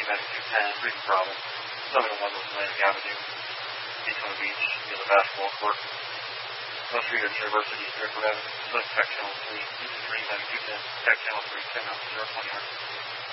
Atlantic 210, Freedom Bravo. 701 was Atlantic Avenue, Daytona Beach, near the basketball court. West Readers University, Fairfield Avenue, select Tech Channel 3, 223, Atlantic 210, Tech Channel 3, 10 out 020.